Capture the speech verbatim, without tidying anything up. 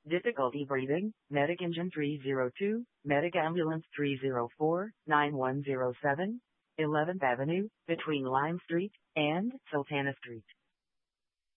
Difficulty breathing, Medic Engine three zero two, Medic Ambulance three zero four, nine one zero seven, eleventh Avenue, between Lime Street and Sultana Street.